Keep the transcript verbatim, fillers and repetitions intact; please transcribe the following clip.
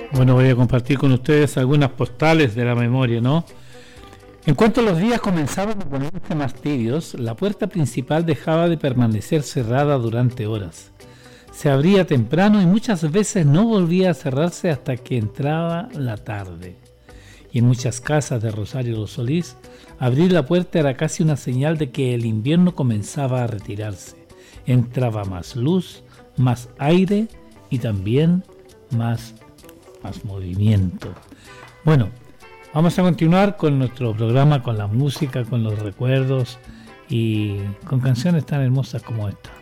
Bueno, voy a compartir con ustedes algunas postales de la memoria, ¿no? En cuanto los días comenzaban a ponerse más tibios, la puerta principal dejaba de permanecer cerrada durante horas. Se abría temprano y muchas veces no volvía a cerrarse hasta que entraba la tarde. Y en muchas casas de Rosario Los Solís, abrir la puerta era casi una señal de que el invierno comenzaba a retirarse. Entraba más luz, más aire y también más, más movimiento. Bueno, vamos a continuar con nuestro programa, con la música, con los recuerdos y con canciones tan hermosas como esta.